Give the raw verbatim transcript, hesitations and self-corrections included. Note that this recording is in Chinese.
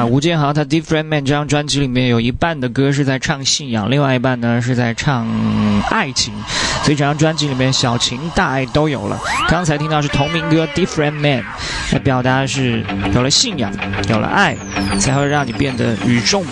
那吴建豪他《Different Man》这张专辑里面有一半的歌是在唱信仰，另外一半呢是在唱爱情，所以这张专辑里面小情大爱都有了。刚才听到是同名歌《Different Man》，来表达的是有了信仰，有了爱，才会让你变得与众